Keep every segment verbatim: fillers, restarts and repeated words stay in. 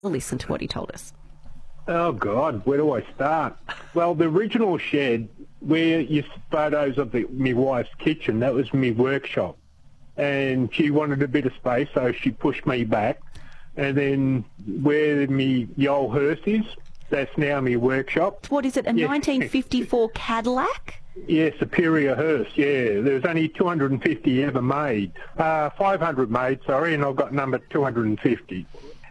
Listen to what he told us. Oh, God, where do I start? Well, the original shed, where you photos of the, my wife's kitchen, that was my workshop. And she wanted a bit of space, so she pushed me back. And then where my old hearse is, that's now my workshop. What is it, a Yeah. nineteen fifty-four Cadillac? Yeah, Superior hearse, yeah. There's only two hundred fifty ever made. Uh, five hundred made, sorry, and I've got number two hundred fifty.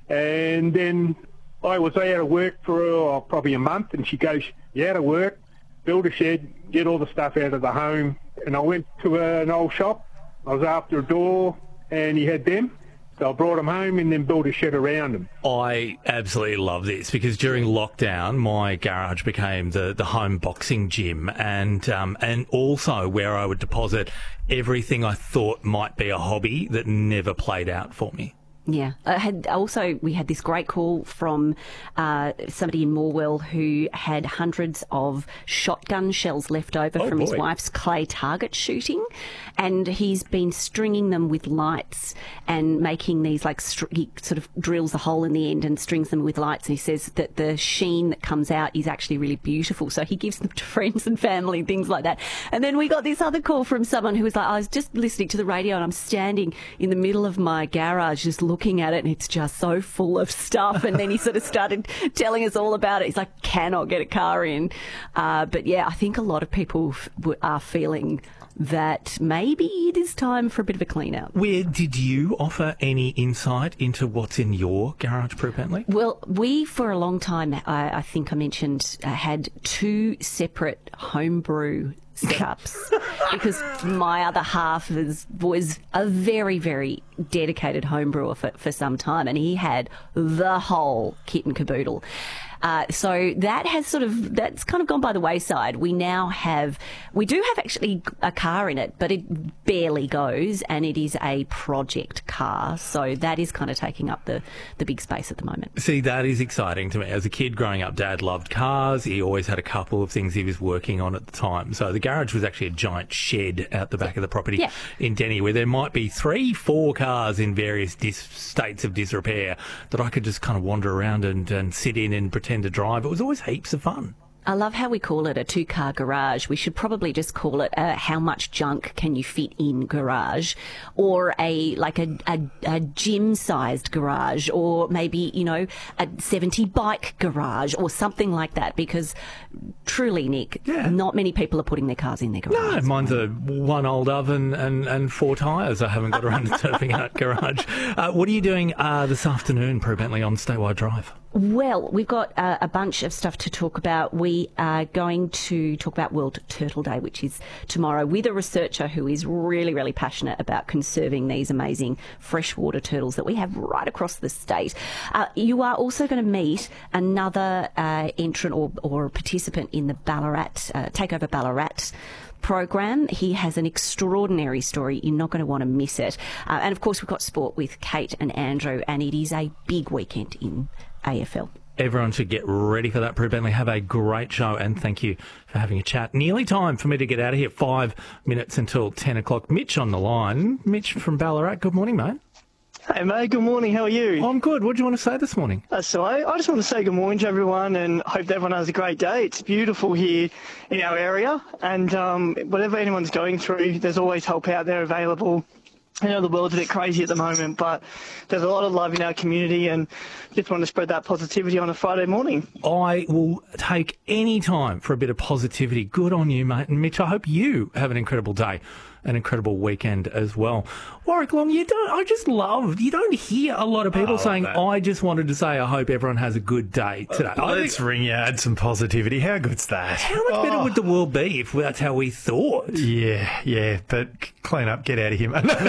And then I was out of work for oh, probably a month, and she goes, you out of work, build a shed, get all the stuff out of the home. And I went to uh, an old shop. I was after a door, and he had them. So I brought them home and then built a shed around them. I absolutely love this because during lockdown, my garage became the, the home boxing gym and um, and also where I would deposit everything I thought might be a hobby that never played out for me. Yeah. I had also, we had this great call from uh, somebody in Morwell who had hundreds of shotgun shells left over Oh, from his boy. wife's clay target shooting, and he's been stringing them with lights and making these, like, str- he sort of drills a hole in the end and strings them with lights, and he says that the sheen that comes out is actually really beautiful, so he gives them to friends and family, things like that. And then we got this other call from someone who was like, I was just listening to the radio and I'm standing in the middle of my garage just looking at it and it's just so full of stuff. And then he sort of started telling us all about it. He's like, cannot get a car in. Uh, but yeah, I think a lot of people f- w- are feeling that maybe it is time for a bit of a clean out. Where did you offer any insight into what's in your garage, Prue Bentley? Well, we, for a long time, I, I think I mentioned, uh, had two separate homebrew setups because my other half is, was a very, very dedicated homebrewer for, for some time, and he had the whole kit and caboodle. Uh, so that has sort of, that's kind of gone by the wayside. We now have, we do have actually a car in it, but it barely goes, and it is a project car. So that is kind of taking up the, the big space at the moment. See, that is exciting to me. As a kid growing up, Dad loved cars. He always had a couple of things he was working on at the time. So the garage was actually a giant shed out the back of the property Yeah. in Denny where there might be three, four cars in various dis- states of disrepair that I could just kind of wander around and, and sit in and pretend to drive. It was always heaps of fun. I love how we call it a two-car garage. We should probably just call it a how much junk can you fit in garage, or a like a, a, a gym-sized garage, or maybe, you know, a seventy bike garage or something like that, because truly, Nick, Yeah. not many people are putting their cars in their garage. No, mine's a one old oven and, and four tyres I haven't got around to turfing out garage. Uh, what are you doing uh, this afternoon, Prue Bentley, on Statewide Drive? Well, we've got uh, a bunch of stuff to talk about. We are going to talk about World Turtle Day, which is tomorrow, with a researcher who is really, really passionate about conserving these amazing freshwater turtles that we have right across the state. Uh, you are also going to meet another uh, entrant or, or participant in the Ballarat, uh, Takeover Ballarat program. He has an extraordinary story. You're not going to want to miss it. Uh, and of course, we've got sport with Kate and Andrew, and it is a big weekend in A F L. Everyone should get ready for that, Prue Bentley. Have a great show, and thank you for having a chat. Nearly time for me to get out of here. Five minutes until ten o'clock. Mitch on the line. Mitch from Ballarat. Good morning, mate. Hey mate, good morning, how are you? I'm good. What do you want to say this morning? Uh, so I, I just want to say good morning to everyone and hope that everyone has a great day. It's beautiful here in our area, and um, whatever anyone's going through, there's always help out there available. I know the world's a bit crazy at the moment, but there's a lot of love in our community, and just want to spread that positivity on a Friday morning. I will take any time for a bit of positivity. Good on you, mate. And Mitch, I hope you have an incredible day, an incredible weekend as well. Warwick Long, you don't, I just love, you don't hear a lot of people I love saying, that. I just wanted to say I hope everyone has a good day today. I Let's think, ring you, add some positivity. How good's that? how much better Oh, would the world be if that's how we thought? Yeah, yeah, but clean up, get out of here. No, no,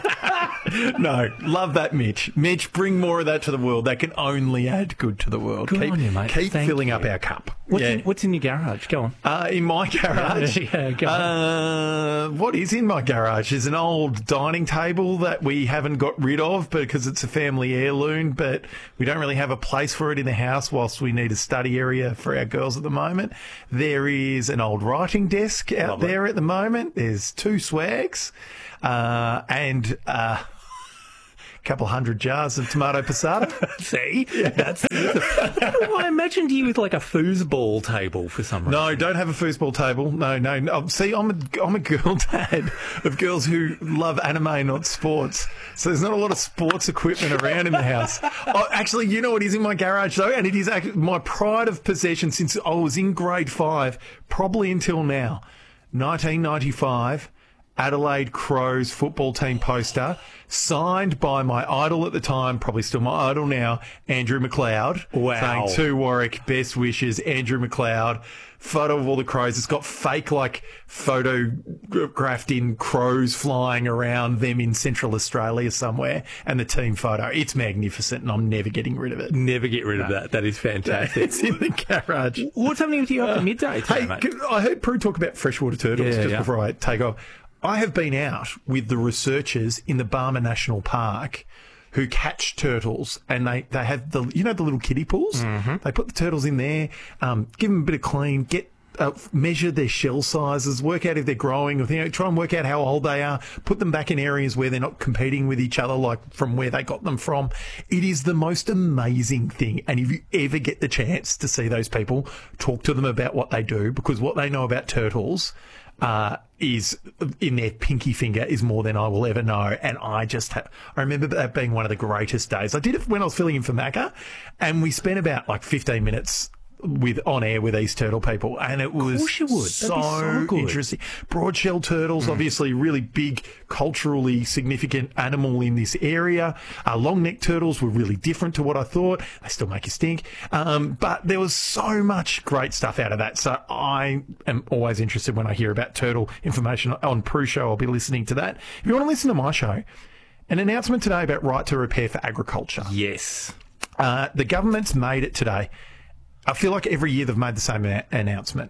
no. No, love that, Mitch. Mitch, bring more of that to the world. That can only add good to the world. Good keep on you, mate. keep Thank filling you. up our cup. What's, yeah. in, what's in your garage? Go on. Uh, in my garage? Yeah, go on. Uh, what is in my garage is an old dining table that we haven't got rid of because it's a family heirloom, but we don't really have a place for it in the house whilst we need a study area for our girls at the moment. There is an old writing desk out Lovely. there at the moment. There's two swags uh, and... Uh, couple hundred jars of tomato passata. See? Yeah. That's I imagined you with like a foosball table for some reason. No, don't have a foosball table. No, no. no. See, I'm a, I'm a girl dad of girls who love anime, not sports. So there's not a lot of sports equipment around in the house. Oh, actually, you know what is in my garage, though? And it is actually my pride of possession since I was in grade five, probably until now. nineteen ninety-five, Adelaide Crows football team poster, signed by my idol at the time, probably still my idol now, Andrew McLeod. Wow. Saying to Warwick, best wishes, Andrew McLeod. Photo of all the crows. It's got fake, like, photographed in crows flying around them in Central Australia somewhere, and the team photo. It's magnificent, and I'm never getting rid of it. Never get rid no. of that. That is fantastic. It's in the garage. What's happening with you after uh, midday today, hey, mate? I heard Prue talk about freshwater turtles yeah, just yeah. before I take off. I have been out with the researchers in the Barmah National Park who catch turtles, and they, they have the, you know, the little kiddie pools? Mm-hmm. They put the turtles in there, um, give them a bit of clean, get uh, measure their shell sizes, work out if they're growing, you know, try and work out how old they are, put them back in areas where they're not competing with each other, like from where they got them from. It is the most amazing thing. And if you ever get the chance to see those people, talk to them about what they do, because what they know about turtles uh, is in their pinky finger is more than I will ever know. And I just have, I remember that being one of the greatest days. I did it when I was filling in for Macca, and we spent about like fifteen minutes with on air with these turtle people, and it was of course you would. so, so good. interesting. Broadshell turtles, mm. obviously really big, culturally significant animal in this area. Uh, long-necked turtles were really different to what I thought. They still make you stink. Um, but there was so much great stuff out of that. So I am always interested when I hear about turtle information on Prue Show. I'll be listening to that. If you want to listen to my show, an announcement today about right to repair for agriculture. Yes. Uh, the government's made it today. I feel like every year they've made the same a- announcement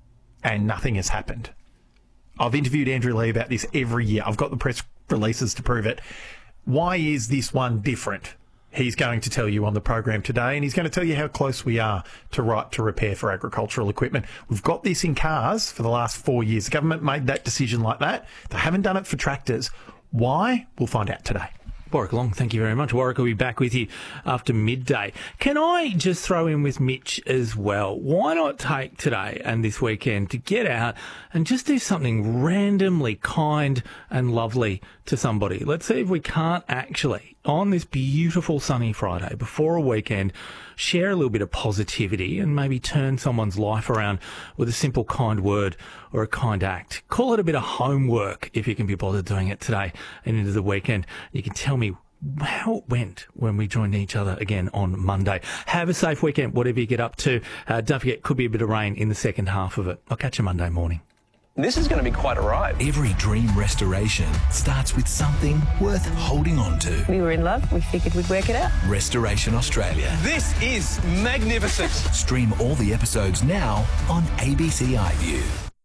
and nothing has happened. I've interviewed Andrew Lee about this every year. I've got the press releases to prove it. Why is this one different? He's going to tell you on the program today, and he's going to tell you how close we are to right to repair for agricultural equipment. We've got this in cars for the last four years. The government made that decision like that. They haven't done it for tractors. Why? We'll find out today. Warwick Long, thank you very much. Warwick will be back with you after midday. Can I just throw in with Mitch as well? Why not take today and this weekend to get out and just do something randomly kind and lovely to somebody? Let's see if we can't actually, on this beautiful sunny Friday, before a weekend, share a little bit of positivity and maybe turn someone's life around with a simple kind word or a kind act. Call it a bit of homework if you can be bothered doing it today and into the weekend. You can tell me how it went when we join each other again on Monday. Have a safe weekend, whatever you get up to. Uh, don't forget, could be a bit of rain in the second half of it. I'll catch you Monday morning. This is going to be quite a ride. Every dream restoration starts with something worth holding on to. We were in love. We figured we'd work it out. Restoration Australia. This is magnificent. Stream all the episodes now on A B C iView.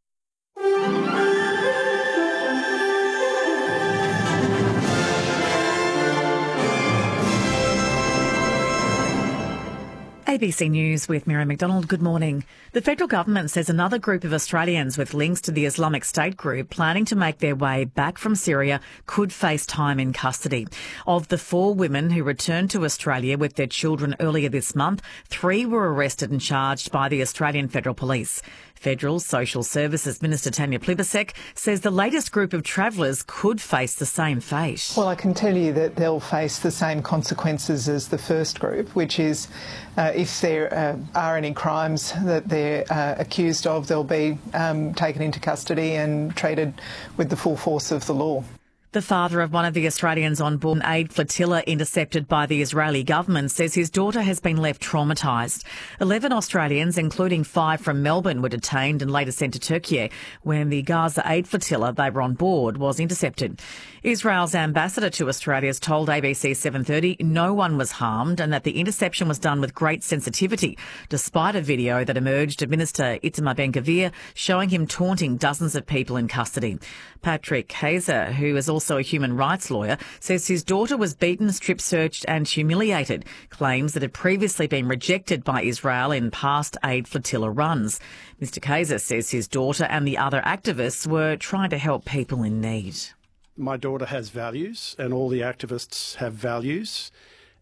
A B C News with Miriam McDonald. Good morning. The federal government says another group of Australians with links to the Islamic State group planning to make their way back from Syria could face time in custody. Of the four women who returned to Australia with their children earlier this month, three were arrested and charged by the Australian Federal Police. Federal Social Services Minister Tanya Plibersek says the latest group of travellers could face the same fate. Well, I can tell you that they'll face the same consequences as the first group, which is uh, if there uh, are any crimes that they're uh, accused of, they'll be um, taken into custody and treated with the full force of the law. The father of one of the Australians on board an aid flotilla intercepted by the Israeli government says his daughter has been left traumatised. Eleven Australians, including five from Melbourne, were detained and later sent to Turkey when the Gaza aid flotilla they were on board was intercepted. Israel's ambassador to Australia has told A B C seven thirty no one was harmed and that the interception was done with great sensitivity, despite a video that emerged of Minister Itamar Ben-Gvir showing him taunting dozens of people in custody. Patrick Kaiser, who is also a human rights lawyer, says his daughter was beaten, strip-searched and humiliated, claims that had previously been rejected by Israel in past aid flotilla runs. Mister Kaiser says his daughter and the other activists were trying to help people in need. My daughter has values, and all the activists have values,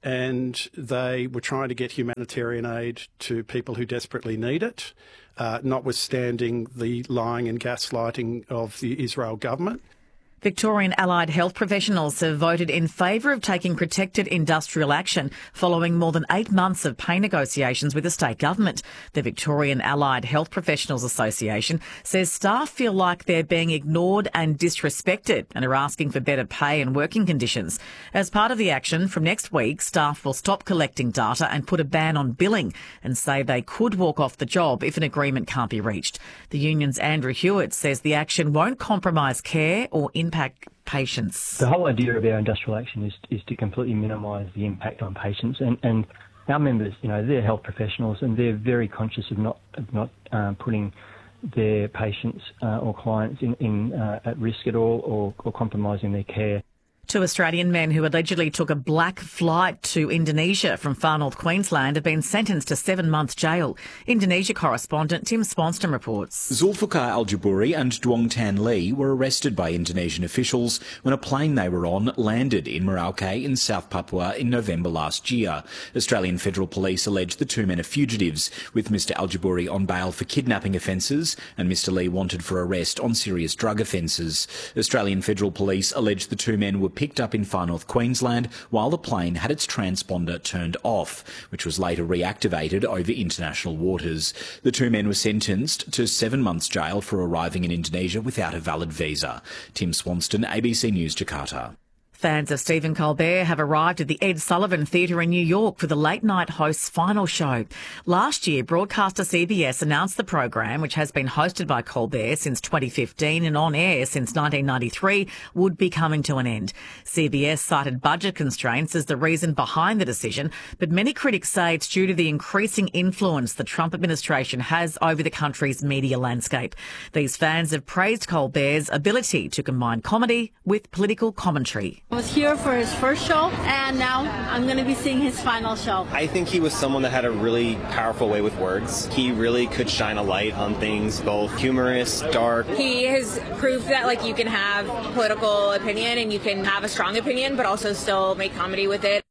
and they were trying to get humanitarian aid to people who desperately need it, uh, notwithstanding the lying and gaslighting of the Israel government. Victorian allied health professionals have voted in favour of taking protected industrial action following more than eight months of pay negotiations with the state government. The Victorian Allied Health Professionals Association says staff feel like they're being ignored and disrespected and are asking for better pay and working conditions. As part of the action, from next week, staff will stop collecting data and put a ban on billing and say they could walk off the job if an agreement can't be reached. The union's Andrew Hewitt says the action won't compromise care or impact patients. The whole idea of our industrial action is is to completely minimise the impact on patients, and, and our members, you know, they're health professionals and they're very conscious of not of not uh, putting their patients uh, or clients in, in uh, at risk at all, or, or compromising their care. Two Australian men who allegedly took a black flight to Indonesia from far north Queensland have been sentenced to seven months jail. Indonesia correspondent Tim Sponston reports. Zulfikar Al-Jabouri and Duong Tan Le were arrested by Indonesian officials when a plane they were on landed in Merauke in South Papua in November last year. Australian Federal Police allege the two men are fugitives, with Mr Al-Jabouri on bail for kidnapping offences and Mr Le wanted for arrest on serious drug offences. Australian Federal Police allege the two men were picked up in far north Queensland while the plane had its transponder turned off, which was later reactivated over international waters. The two men were sentenced to seven months jail for arriving in Indonesia without a valid visa. Tim Swanston, A B C News, Jakarta. Fans of Stephen Colbert have arrived at the Ed Sullivan Theatre in New York for the late night host's final show. Last year, broadcaster C B S announced the program, which has been hosted by Colbert since twenty fifteen and on air since nineteen ninety-three, would be coming to an end. C B S cited budget constraints as the reason behind the decision, but many critics say it's due to the increasing influence the Trump administration has over the country's media landscape. These fans have praised Colbert's ability to combine comedy with political commentary. I was here for his first show, and now I'm going to be seeing his final show. I think he was someone that had a really powerful way with words. He really could shine a light on things, both humorous, dark. He has proved that like you can have political opinion and you can have a strong opinion, but also still make comedy with it.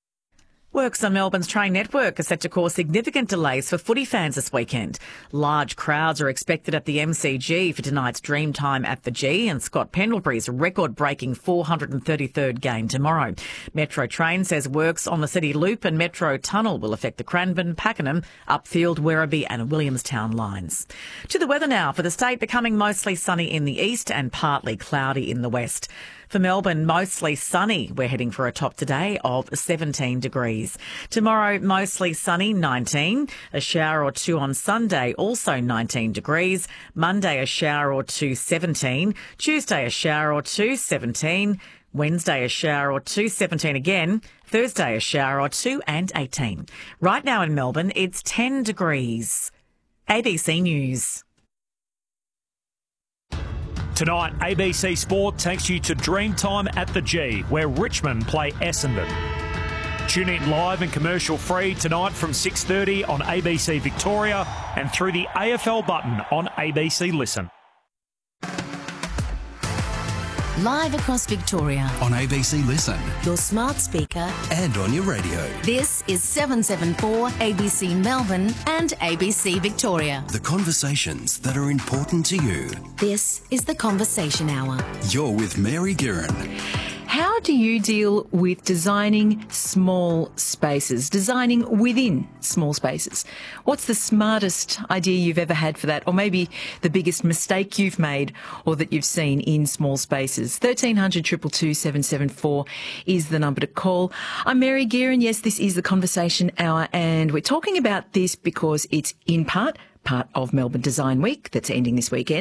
Works on Melbourne's train network are set to cause significant delays for footy fans this weekend. Large crowds are expected at the M C G for tonight's Dreamtime at the G and Scott Pendlebury's record-breaking four hundred thirty-third game tomorrow. Metro Train says works on the City Loop and Metro Tunnel will affect the Cranbourne, Pakenham, Upfield, Werribee and Williamstown lines. To the weather now for the state, becoming mostly sunny in the east and partly cloudy in the west. For Melbourne, mostly sunny. We're heading for a top today of seventeen degrees. Tomorrow, mostly sunny, nineteen. A shower or two on Sunday, also nineteen degrees. Monday, a shower or two, seventeen. Tuesday, a shower or two, seventeen. Wednesday, a shower or two, seventeen again. Thursday, a shower or two and eighteen. Right now in Melbourne, it's ten degrees. A B C News. Tonight, A B C Sport takes you to Dreamtime at the G, where Richmond play Essendon. Tune in live and commercial free tonight from six thirty on A B C Victoria and through the A F L button on A B C Listen. Live across Victoria. On A B C Listen. Your smart speaker. And on your radio. This is seven seven four A B C Melbourne and A B C Victoria. The conversations that are important to you. This is the Conversation Hour. You're with Mary Guerin. How do you deal with designing small spaces, designing within small spaces? What's the smartest idea you've ever had for that? Or maybe the biggest mistake you've made or that you've seen in small spaces? thirteen hundred, two two two, seven seven four is the number to call. I'm Mary Guerin. Yes, this is the Conversation Hour, and we're talking about this because it's in part, part of Melbourne Design Week that's ending this weekend.